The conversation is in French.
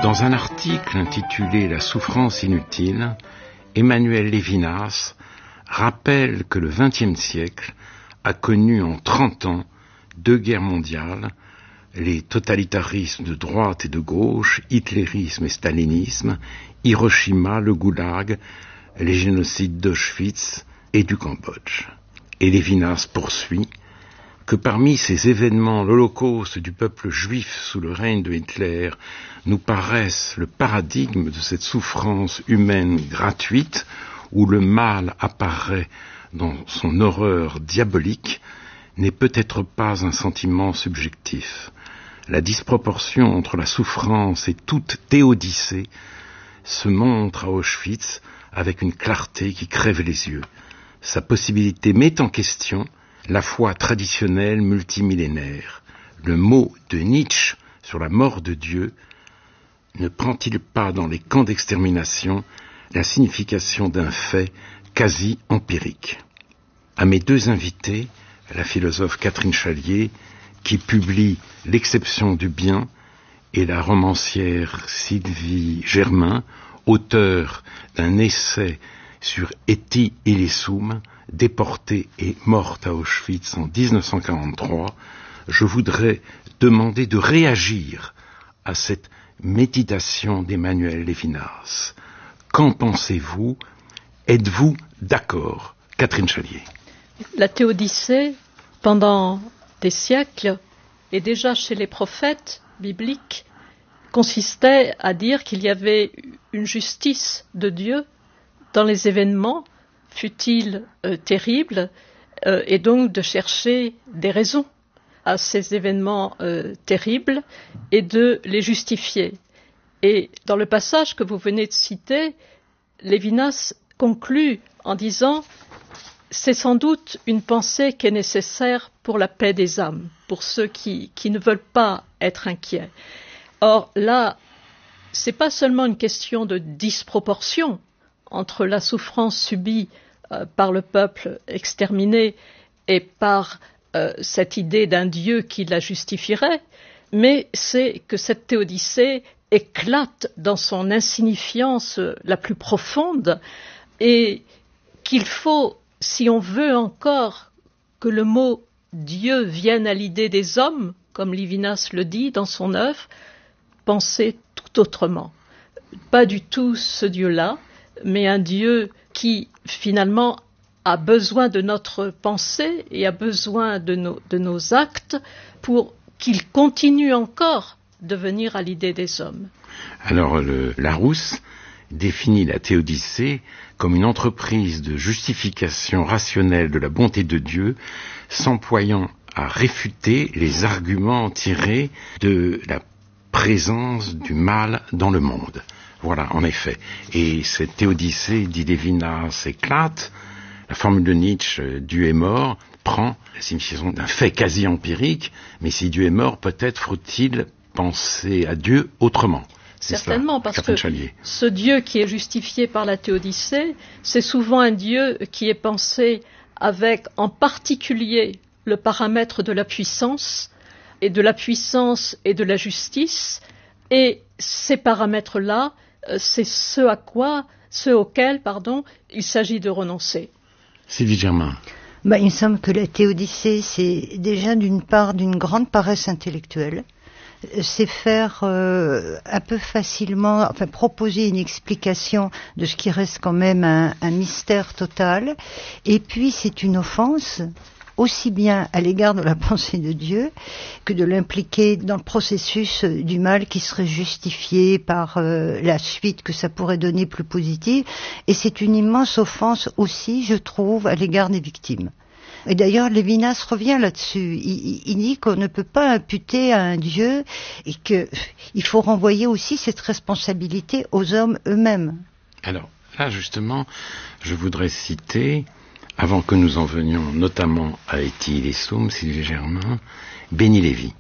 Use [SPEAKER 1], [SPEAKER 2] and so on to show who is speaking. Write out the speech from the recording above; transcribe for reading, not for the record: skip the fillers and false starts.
[SPEAKER 1] Dans un article intitulé « La souffrance inutile », Emmanuel Lévinas rappelle que le XXe siècle a connu en 30 ans 2 guerres mondiales, les totalitarismes de droite et de gauche, hitlérisme et stalinisme, Hiroshima, le goulag, les génocides d'Auschwitz et du Cambodge. Et Lévinas poursuit que parmi ces événements, l'Holocauste du peuple juif sous le règne de Hitler nous paraissent le paradigme de cette souffrance humaine gratuite où le mal apparaît dans son horreur diabolique n'est peut-être pas un sentiment subjectif. La disproportion entre la souffrance et toute théodicée se montre à Auschwitz avec une clarté qui crève les yeux. Sa possibilité met en question la foi traditionnelle multimillénaire. Le mot de Nietzsche sur la mort de Dieu ne prend-il pas dans les camps d'extermination la signification d'un fait quasi empirique? À mes 2 invités, la philosophe Catherine Chalier, qui publie L'exception du bien, et la romancière Sylvie Germain, auteure d'un essai sur Etty Hillesum, déportée et morte à Auschwitz en 1943, je voudrais demander de réagir à cette méditation d'Emmanuel Lévinas. Qu'en pensez-vous? Êtes-vous d'accord? Catherine Chalier.
[SPEAKER 2] La théodicée, pendant des siècles, et déjà chez les prophètes bibliques, consistait à dire qu'il y avait une justice de Dieu dans les événements, fut-il terribles, et donc de chercher des raisons à ces événements terribles et de les justifier. Et dans le passage que vous venez de citer, Lévinas conclut en disant « C'est sans doute une pensée qui est nécessaire pour la paix des âmes, pour ceux qui ne veulent pas être inquiets. » Or là, ce n'est pas seulement une question de disproportion entre la souffrance subie par le peuple exterminé et par cette idée d'un Dieu qui la justifierait, mais c'est que cette théodicée éclate dans son insignifiance la plus profonde et qu'il faut, si on veut encore que le mot Dieu vienne à l'idée des hommes, comme Lévinas le dit dans son œuvre, penser tout autrement. Pas du tout ce Dieu-là, mais un Dieu qui finalement a besoin de notre pensée et a besoin de nos actes pour qu'il continue encore de venir à l'idée des hommes.
[SPEAKER 1] Alors Larousse définit la théodicée comme une entreprise de justification rationnelle de la bonté de Dieu, s'employant à réfuter les arguments tirés de la présence du mal dans le monde. Voilà, en effet. Et cette théodicée, dit Lévinas, éclate. La formule de Nietzsche, Dieu est mort, prend la signification d'un fait quasi empirique, mais si Dieu est mort, peut-être faut-il penser à Dieu autrement.
[SPEAKER 2] Certainement, parce que ce Dieu qui est justifié par la théodicée, c'est souvent un Dieu qui est pensé avec en particulier le paramètre de la puissance et de la justice, et ces paramètres-là, c'est ceux auxquels il s'agit de renoncer.
[SPEAKER 1] Sylvie Germain.
[SPEAKER 3] Il me semble que la théodicée, c'est déjà d'une grande paresse intellectuelle. C'est faire un peu facilement, proposer une explication de ce qui reste quand même un mystère total. Et puis c'est une offense aussi bien à l'égard de la pensée de Dieu que de l'impliquer dans le processus du mal qui serait justifié par la suite que ça pourrait donner plus positive. Et c'est une immense offense aussi, je trouve, à l'égard des victimes. Et d'ailleurs, Lévinas revient là-dessus. Il dit qu'on ne peut pas imputer à un Dieu et qu'il faut renvoyer aussi cette responsabilité aux hommes eux-mêmes.
[SPEAKER 1] Alors, là, justement, je voudrais citer, avant que nous en venions notamment à Etty Hillesum, Sylvie Germain, Béni Lévy.